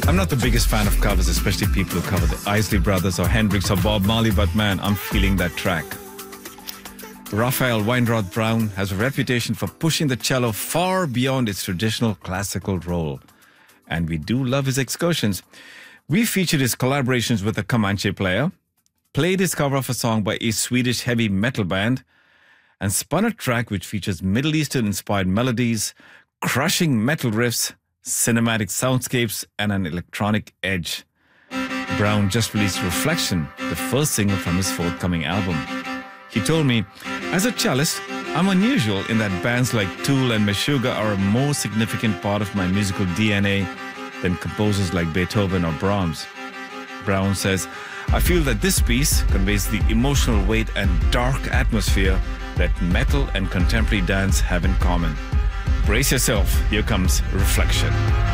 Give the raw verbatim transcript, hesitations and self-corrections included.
I'm not the biggest fan of covers, especially people who cover the Isley Brothers or Hendrix or Bob Marley, but man, I'm feeling that track. Raphael Weinrod Brown has a reputation for pushing the cello far beyond its traditional classical role. And we do love his excursions. We featured his collaborations with a Comanche player, played his cover of a song by a Swedish heavy metal band, and spun a track which features Middle Eastern-inspired melodies, crushing metal riffs, cinematic soundscapes, and an electronic edge. Brown just released Reflection, the first single from his forthcoming album. He told me, as a cellist, I'm unusual in that bands like Tool and Meshuggah are a more significant part of my musical D N A than composers like Beethoven or Brahms. Brown says, I feel that this piece conveys the emotional weight and dark atmosphere that metal and contemporary dance have in common. Brace yourself, here comes Reflection.